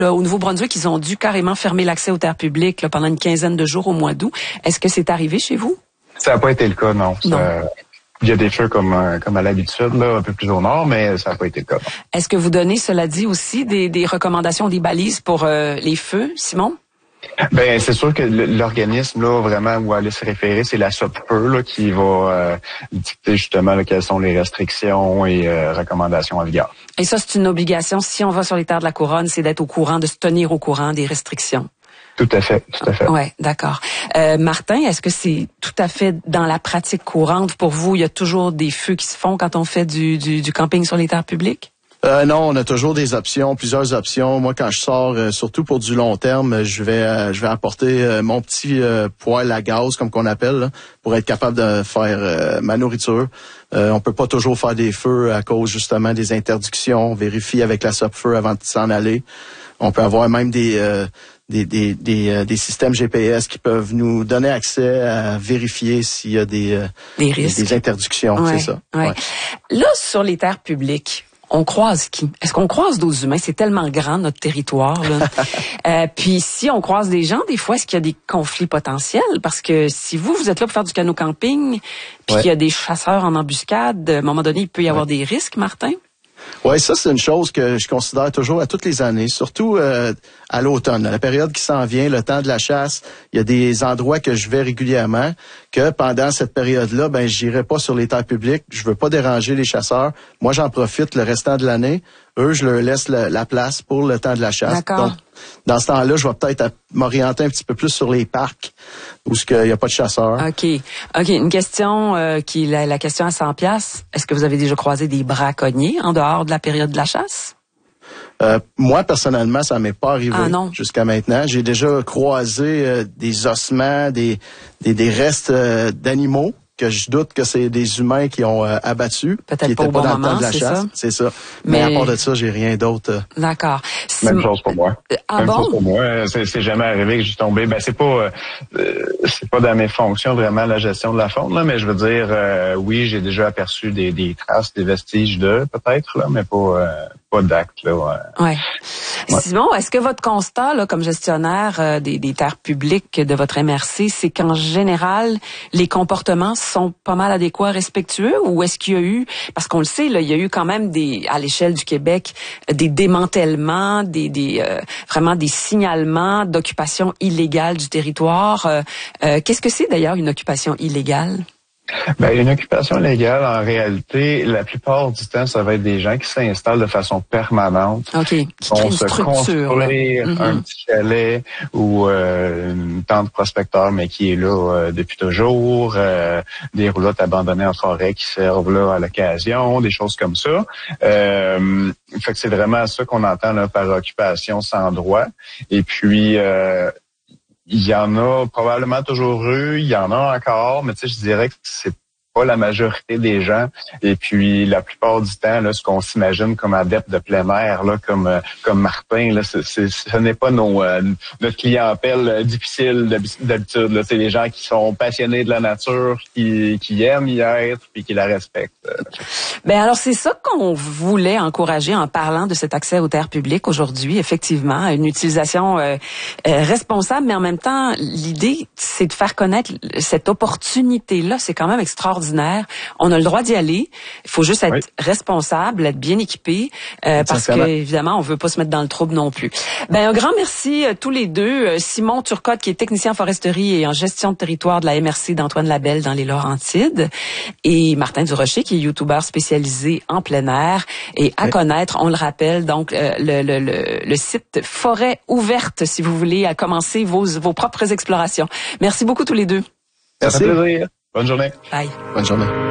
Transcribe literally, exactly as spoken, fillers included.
Là, au Nouveau-Brunswick, ils ont dû carrément fermer l'accès aux terres publiques là, pendant une quinzaine de jours au mois d'août. Est-ce que c'est arrivé chez vous? Ça n'a pas été le cas, non. Non. Ça, il y a des feux comme, comme à l'habitude, là, un peu plus au nord, mais ça n'a pas été le cas. Non. Est-ce que vous donnez, cela dit, aussi des, des recommandations, des balises pour euh, les feux, Simon? Ben c'est sûr que l'organisme là vraiment où aller se référer, c'est la SOPFEUR là qui va euh, dicter justement là, quelles sont les restrictions et euh, recommandations en vigueur. Et ça, c'est une obligation. Si on va sur les terres de la couronne, c'est d'être au courant, de se tenir au courant des restrictions. Tout à fait, tout à fait. Ouais, d'accord. Euh, Martin, est-ce que c'est tout à fait dans la pratique courante pour vous? Il y a toujours des feux qui se font quand on fait du, du, du camping sur les terres publiques? Euh, non, on a toujours des options, plusieurs options. Moi, quand je sors, euh, surtout pour du long terme, je vais euh, je vais apporter euh, mon petit euh, poêle à gaz, comme qu'on appelle, là, pour être capable de faire euh, ma nourriture. Euh, on peut pas toujours faire des feux à cause justement des interdictions. On vérifie avec la SOPFEUR avant de s'en aller. On peut avoir même des euh, des des des, euh, des systèmes G P S qui peuvent nous donner accès à vérifier s'il y a des euh, des risques, des, des interdictions, ouais, c'est ça. Ouais. Ouais. Là, sur les terres publiques, on croise qui? Est-ce qu'on croise d'autres humains? C'est tellement grand, notre territoire. Là. euh, puis si on croise des gens, des fois, est-ce qu'il y a des conflits potentiels? Parce que si vous, vous êtes là pour faire du canot camping, puis ouais. qu'il y a des chasseurs en embuscade, à un moment donné, il peut y avoir ouais. des risques, Martin? Oui, ça, c'est une chose que je considère toujours à toutes les années, surtout euh, à l'automne, à la période qui s'en vient, le temps de la chasse. Il y a des endroits que je vais régulièrement, que pendant cette période-là, ben, j'irai pas sur les terres publiques. Je veux pas déranger les chasseurs. Moi, j'en profite le restant de l'année. Eux, je leur laisse la, la place pour le temps de la chasse. D'accord. Donc, dans ce temps-là, je vais peut-être m'orienter un petit peu plus sur les parcs où il n'y a pas de chasseurs. OK. OK. Une question euh, qui la, la question à cent piastres. Est-ce que vous avez déjà croisé des braconniers en dehors de la période de la chasse? Euh, moi, personnellement, ça m'est pas arrivé ah, non. jusqu'à maintenant. J'ai déjà croisé euh, des ossements, des, des, des restes euh, d'animaux que je doute que c'est des humains qui ont euh, abattu, peut-être qui pas étaient au pas bon dans moment, le temps de la chasse. C'est ça. Mais... mais à part de ça, j'ai rien d'autre. Euh... D'accord. Même si... chose pour moi. Ah Même bon? chose pour moi. C'est, c'est jamais arrivé que je suis tombé. Ben c'est pas, euh, c'est pas dans mes fonctions vraiment la gestion de la faune là, mais je veux dire, euh, oui, j'ai déjà aperçu des, des traces, des vestiges de peut-être là, mais pas, euh, pas d'actes là. Ouais. ouais. Ouais. Simon, est-ce que votre constat là, comme gestionnaire euh, des, des terres publiques de votre M R C, c'est qu'en général les comportements sont pas mal adéquats, respectueux, ou est-ce qu'il y a eu, parce qu'on le sait, là, il y a eu quand même des, à l'échelle du Québec, des démantèlements, des, des euh, vraiment des signalements d'occupation illégale du territoire. Euh, euh, qu'est-ce que c'est d'ailleurs une occupation illégale? Ben, une occupation légale, en réalité, la plupart du temps, ça va être des gens qui s'installent de façon permanente. OK. Qui vont une se structure, construire mm-hmm. un petit chalet ou euh, une tente prospecteur, mais qui est là euh, depuis toujours. Euh, des roulottes abandonnées en forêt qui servent là à l'occasion, des choses comme ça. Euh, fait que c'est vraiment ça qu'on entend là, par occupation sans droit. Et puis... Euh, il y en a probablement toujours eu, il y en a encore, mais tu sais, je dirais que c'est pas la majorité des gens. Et puis, la plupart du temps, là, ce qu'on s'imagine comme adepte de plein air, là, comme euh, comme Martin, là, c'est, c'est, ce n'est pas nos, euh, notre clientèle euh, difficile d'habitude. Là. C'est les gens qui sont passionnés de la nature, qui, qui aiment y être, puis qui la respectent. Ben alors, c'est ça qu'on voulait encourager en parlant de cet accès aux terres publiques aujourd'hui, effectivement, une utilisation euh, euh, responsable, mais en même temps, l'idée, c'est de faire connaître cette opportunité-là. C'est quand même extraordinaire. On a le droit d'y aller. Il faut juste être oui. responsable, être bien équipé, euh, parce que évidemment, on veut pas se mettre dans le trouble non plus. Ben un grand merci euh, tous les deux. Euh, Simon Turcotte, qui est technicien en foresterie et en gestion de territoire de la M R C d'Antoine Labelle dans les Laurentides, et Martin Durocher, qui est youtubeur spécialisé en plein air et à oui. connaître. On le rappelle, donc euh, le, le, le, le site Forêt Ouverte, si vous voulez à commencer vos vos propres explorations. Merci beaucoup tous les deux. Merci. Ça fait plaisir. Bonne journée. Bye. Bonne journée.